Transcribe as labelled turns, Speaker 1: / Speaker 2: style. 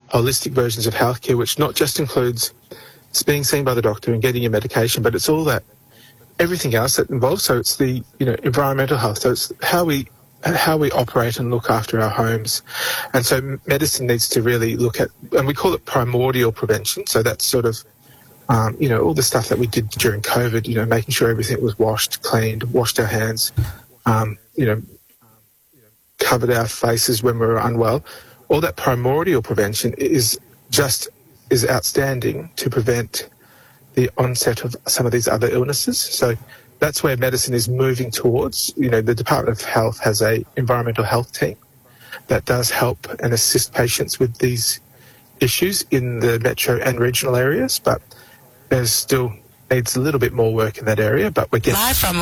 Speaker 1: holistic versions of healthcare, which not just includes being seen by the doctor and getting your medication, but it's all that, everything else that involves. So it's the, environmental health. So it's how we operate and look after our homes. And so medicine needs to really look at, and we call it primordial prevention. So that's sort of, all the stuff that we did during COVID, making sure everything was washed, cleaned, washed our hands, covered our faces when we were unwell. All that primordial prevention is outstanding to prevent the onset of some of these other illnesses. So that's where medicine is moving towards. The Department of Health has a environmental health team that does help and assist patients with these issues in the metro and regional areas, but there's still needs a little bit more work in that area, but we're getting...